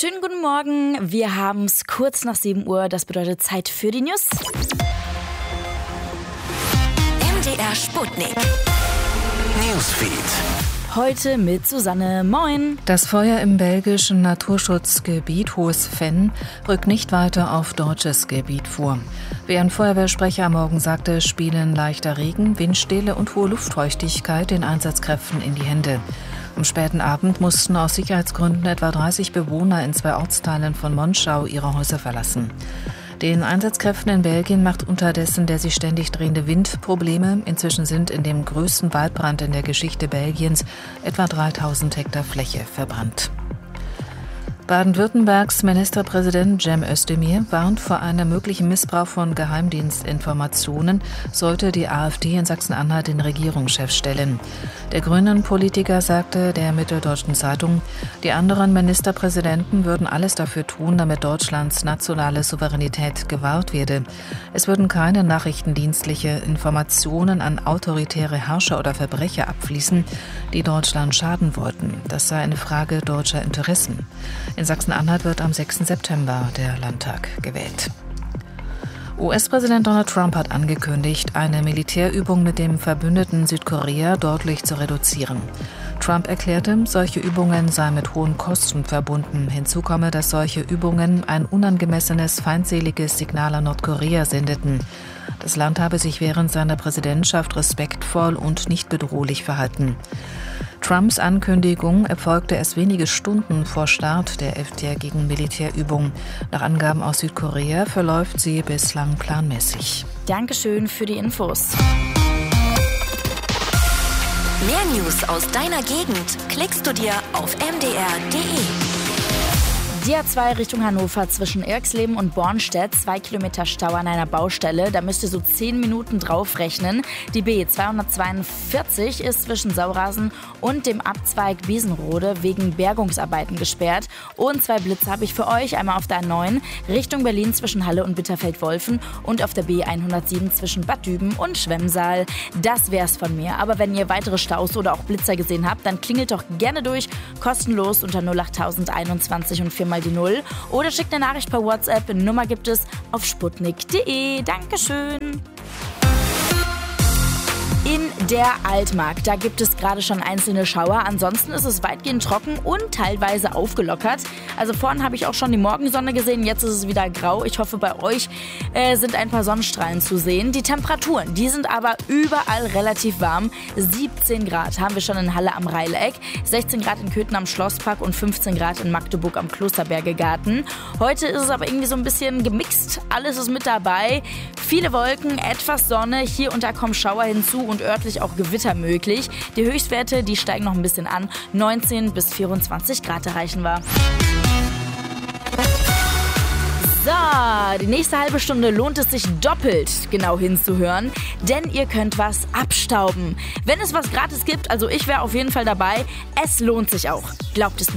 Schönen guten Morgen. Wir haben es kurz nach 7 Uhr. Das bedeutet Zeit für die News. MDR Sputnik. Newsfeed. Heute mit Susanne. Moin. Das Feuer im belgischen Naturschutzgebiet Hohes Venn rückt nicht weiter auf deutsches Gebiet vor. Wie ein Feuerwehrsprecher am Morgen sagte, spielen leichter Regen, Windstille und hohe Luftfeuchtigkeit den Einsatzkräften in die Hände. Am späten Abend mussten aus Sicherheitsgründen etwa 30 Bewohner in 2 Ortsteilen von Monschau ihre Häuser verlassen. Den Einsatzkräften in Belgien macht unterdessen der sich ständig drehende Wind Probleme. Inzwischen sind in dem größten Waldbrand in der Geschichte Belgiens etwa 3000 Hektar Fläche verbrannt. Baden-Württembergs Ministerpräsident Cem Özdemir warnt vor einem möglichen Missbrauch von Geheimdienstinformationen, sollte die AfD in Sachsen-Anhalt den Regierungschef stellen. Der Grünen-Politiker sagte der Mitteldeutschen Zeitung, die anderen Ministerpräsidenten würden alles dafür tun, damit Deutschlands nationale Souveränität gewahrt werde. Es würden keine nachrichtendienstliche Informationen an autoritäre Herrscher oder Verbrecher abfließen, die Deutschland schaden wollten. Das sei eine Frage deutscher Interessen. In Sachsen-Anhalt wird am 6. September der Landtag gewählt. US-Präsident Donald Trump hat angekündigt, eine Militärübung mit dem Verbündeten Südkorea deutlich zu reduzieren. Trump erklärte, solche Übungen seien mit hohen Kosten verbunden. Hinzu komme, dass solche Übungen ein unangemessenes, feindseliges Signal an Nordkorea sendeten. Das Land habe sich während seiner Präsidentschaft respektvoll und nicht bedrohlich verhalten. Trumps Ankündigung erfolgte erst wenige Stunden vor Start der elftägigen Militärübung. Nach Angaben aus Südkorea verläuft sie bislang planmäßig. Dankeschön für die Infos. Mehr News aus deiner Gegend klickst du dir auf mdr.de. Die A2 Richtung Hannover zwischen Irxleben und Bornstedt, 2 Kilometer Stau an einer Baustelle. Da müsst ihr so 10 Minuten drauf rechnen. Die B242 ist zwischen Saurasen und dem Abzweig Wiesenrode wegen Bergungsarbeiten gesperrt. Und 2 Blitze habe ich für euch. Einmal auf der A9 Richtung Berlin zwischen Halle und Bitterfeld-Wolfen und auf der B107 zwischen Bad Düben und Schwemmsaal. Das wär's von mir. Aber wenn ihr weitere Staus oder auch Blitzer gesehen habt, dann klingelt doch gerne durch. Kostenlos unter 08021 und 4 die 0 oder schickt eine Nachricht per WhatsApp. Nummer gibt es auf sputnik.de. Dankeschön. In der Altmark, da gibt es gerade schon einzelne Schauer. Ansonsten ist es weitgehend trocken und teilweise aufgelockert. Also vorhin habe ich auch schon die Morgensonne gesehen, jetzt ist es wieder grau. Ich hoffe, bei euch sind ein paar Sonnenstrahlen zu sehen. Die Temperaturen, die sind aber überall relativ warm. 17 Grad haben wir schon in Halle am Reileck, 16 Grad in Köthen am Schlosspark und 15 Grad in Magdeburg am Klosterbergegarten. Heute ist es aber irgendwie so ein bisschen gemixt. Alles ist mit dabei. Viele Wolken, etwas Sonne, hier und da kommen Schauer hinzu und örtlich auch Gewitter möglich. Die Höchstwerte, die steigen noch ein bisschen an. 19 bis 24 Grad erreichen wir. So, die nächste halbe Stunde lohnt es sich doppelt genau hinzuhören, denn ihr könnt was abstauben. Wenn es was gratis gibt, also ich wäre auf jeden Fall dabei, es lohnt sich auch. Glaubt es mir.